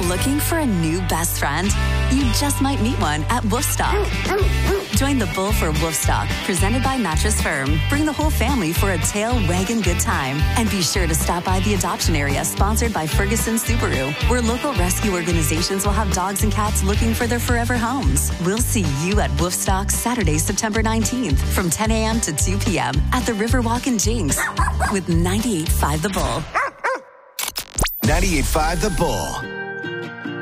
Looking for a new best friend? You just might meet one at Woofstock. Join the Bull for Woofstock, presented by Mattress Firm. Bring the whole family for a tail wagging good time. And be sure to stop by the adoption area, sponsored by Ferguson Subaru, where local rescue organizations will have dogs and cats looking for their forever homes. We'll see you at Woofstock Saturday, September 19th from 10 a.m. to 2 p.m. at the Riverwalk in Jinx with 98.5 The Bull. 98.5 The Bull.